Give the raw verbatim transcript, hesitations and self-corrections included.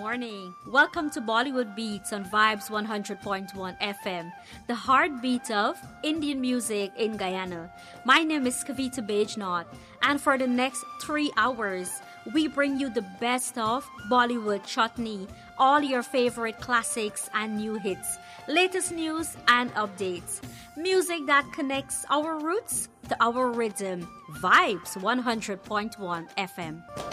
morning. Welcome to Bollywood Beats on Vibes one hundred point one F M, the heartbeat of Indian music in Guyana. My name is Kavita Bejnaut, and for the next three hours, we bring you the best of Bollywood chutney, all your favorite classics and new hits, latest news and updates. Music that connects our roots to our rhythm. Vibes one hundred point one F M.